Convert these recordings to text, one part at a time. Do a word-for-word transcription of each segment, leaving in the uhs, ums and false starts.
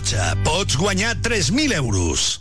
sorteig. Pots guanyar tres mil euros.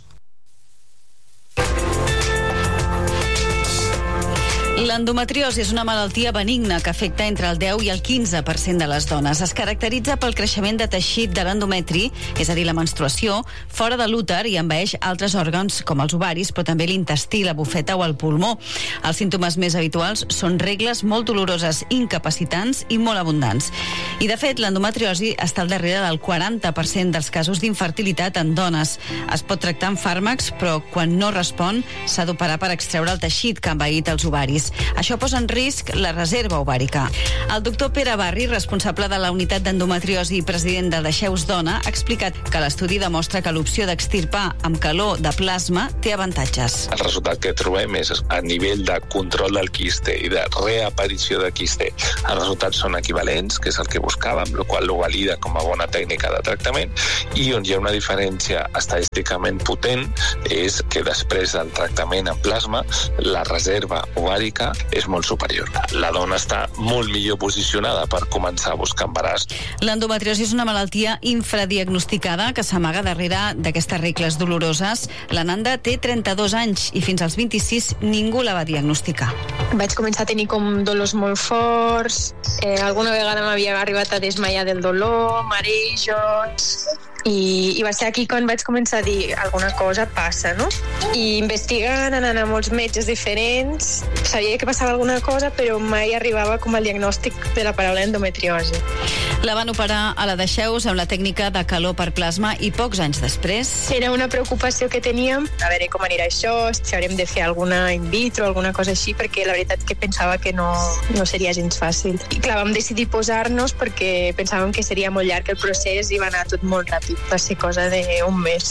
L'endometriosi és una malaltia benigna que afecta entre el deu i el quinze per cent de les dones. Es caracteritza pel creixement de teixit de l'endometri, és a dir, la menstruació, fora de l'úter i envaeix altres òrgans com els ovaris, però també l'intestí, la bufeta o el pulmó. Els símptomes més habituals són regles molt doloroses, incapacitants i molt abundants. I, de fet, l'endometriosi està al darrere del quaranta per cent dels casos d'infertilitat en dones. Es pot tractar amb fàrmacs, però quan no respon s'ha d'operar per extreure el teixit que ha envaït els ovaris. Això posa en risc la reserva ovàrica. El doctor Pere Barri, responsable de la unitat d'endometriosi i president de Deixeu-vos Dona, ha explicat que l'estudi demostra que l'opció d'extirpar amb calor de plasma té avantatges. El resultat que trobem és a nivell de control del quiste i de reaparició de quiste. Els resultats són equivalents, que és el que buscàvem, el qual ho valida com a bona tècnica de tractament, i on hi ha una diferència estadísticament potent és que després del tractament en plasma, la reserva ovàrica és molt superior. La dona està molt millor posicionada per començar a buscar embaràs. L'endometriosi és una malaltia infradiagnosticada que s'amaga darrere d'aquestes regles doloroses. La Nanda té trenta-dos anys i fins als vint-i-sis ningú la va diagnosticar. Vaig començar a tenir com dolors molt forts, eh, alguna vegada m'havia arribat a desmaiar del dolor, marejos, i, i va ser aquí quan vaig començar a dir alguna cosa passa, no? I investigant, anant a molts metges diferents, sabia que passava alguna cosa, però mai arribava com al diagnòstic de la paraula endometriosi. La van operar a la Deixeu-vos amb la tècnica de calor per plasma i pocs anys després... Era una preocupació que teníem, a veure com anirà això, si haurem de fer alguna in vitro, alguna cosa així, perquè la veritat que pensava que no, no seria gens fàcil. I clar, vam decidir posar-nos perquè pensàvem que seria molt llarg el procés i va anar tot molt ràpid. Va ser cosa d'un mes.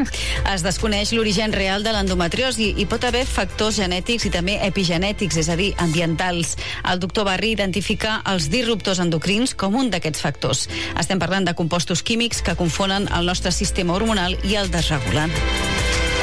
Es desconeix l'origen real de l'endometriosi i pot haver factors genètics i també epigenètics, és a dir, ambientals. El doctor Barri identifica els disruptors endocrins com un d'aquests factors. Estem parlant de compostos químics que confonen el nostre sistema hormonal i el desregulen.